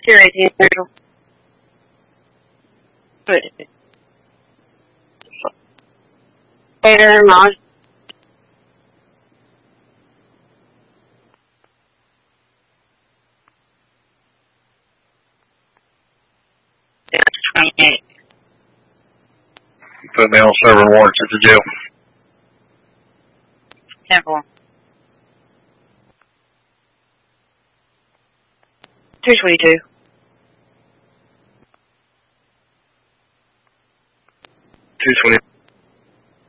218 neutral. Good. 800 miles. Yeah, 28. Put me on serving warrants at the jail. 10-4. 222. 220.